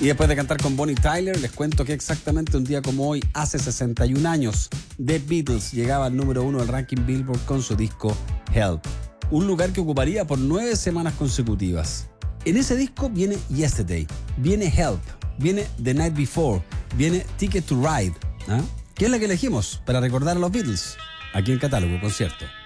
Y después de cantar con Bonnie Tyler, les cuento que exactamente un día como hoy, hace 61 años, The Beatles llegaba al número 1 del ranking Billboard con su disco Help. Un lugar que ocuparía por 9 semanas consecutivas. En ese disco viene Yesterday, viene Help, viene The Night Before, viene Ticket to Ride. ¿Ah? ¿Qué es la que elegimos para recordar a los Beatles? Aquí en Catálogo Concierto.